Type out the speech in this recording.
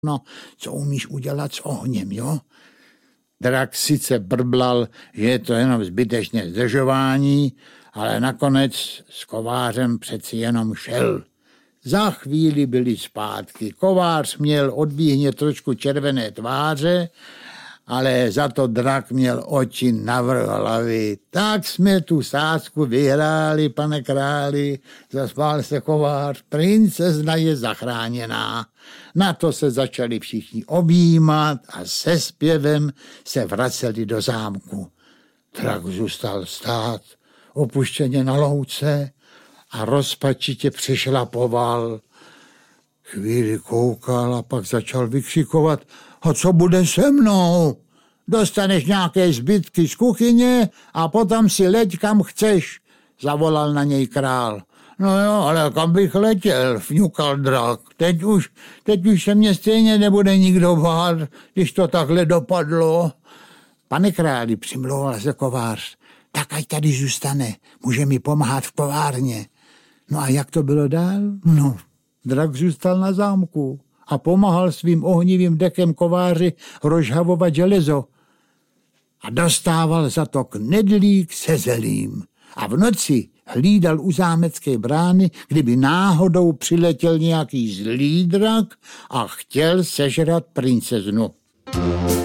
no, co umíš udělat s ohněm, jo? Drak sice brblal, že je to jenom zbytečné zdržování, ale nakonec s kovářem přeci jenom šel. Za chvíli byli zpátky. Kovář měl od výhně trošku červené tváře, ale za to drak měl oči navrch hlavy. Tak jsme tu sázku vyhráli, pane králi, zaspál se kovář, princezna je zachráněná. Na to se začali všichni objímat a se zpěvem se vraceli do zámku. Drak zůstal stát, opuštěně na louce a rozpačitě přešlapoval. Chvíli koukal a pak začal vykřikovat: a co bude se mnou? Dostaneš nějaké zbytky z kuchyně a potom si leď kam chceš, zavolal na něj král. No jo, ale kam bych letěl, fňukal drak. Teď už se mě stejně nebude nikdo bát, když to takhle dopadlo. Pane králi, přimlouval se kovář, tak ať tady zůstane, může mi pomáhat v kovárně. No a jak to bylo dál? No, drak zůstal na zámku a pomáhal svým ohnivým dekem kováři rozžhavovat železo. A dostával za to knedlík se zelím. A v noci hlídal u zámecké brány, kdyby náhodou přiletěl nějaký zlý drak a chtěl sežrat princeznu.